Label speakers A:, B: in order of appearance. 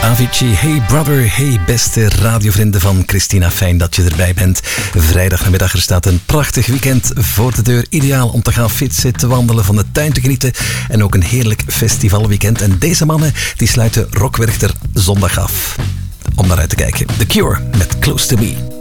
A: Avicii, hey brother, hey beste radiovrienden van Christina, fijn dat je erbij bent. Vrijdagmiddag, er staat een prachtig weekend voor de deur. Ideaal om te gaan fietsen, te wandelen, van de tuin te genieten en ook een heerlijk festivalweekend. En deze mannen die sluiten Rockwerchter zondag af. Om naar uit te kijken. The Cure met Close to Me.